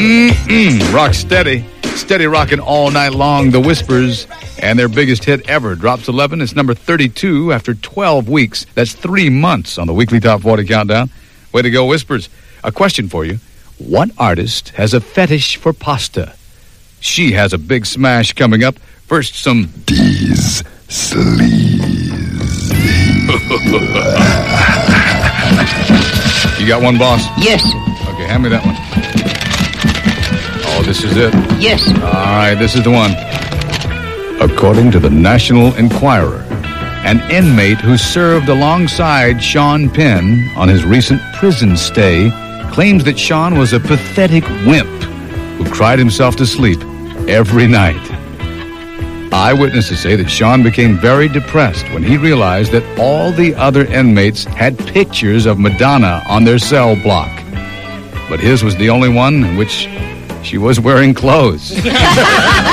Rock steady. Steady rocking all night long. The Whispers and their biggest hit ever drops 11. It's number 32 after 12 weeks. That's 3 months on the weekly Top 40 Countdown. Way to go, Whispers. A question for you. What artist has a fetish for pasta? She has a big smash coming up. First, some D's sleaze. You got one, boss? Yes. Okay, hand me that one. Oh, this is it. Yes. All right, this is the one. According to the National Enquirer, an inmate who served alongside Sean Penn on his recent prison stay claims that Sean was a pathetic wimp who cried himself to sleep every night. Eyewitnesses say that Sean became very depressed when he realized that all the other inmates had pictures of Madonna on their cell block. But his was the only one in which she was wearing clothes.